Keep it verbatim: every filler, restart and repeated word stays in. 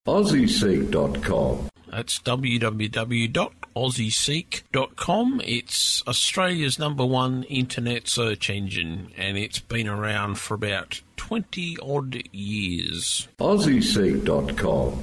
aussie seek dot com. That's w w w dot aussie seek dot com. It's Australia's number one internet search engine, and it's been around for about twenty odd years. aussie seek dot com.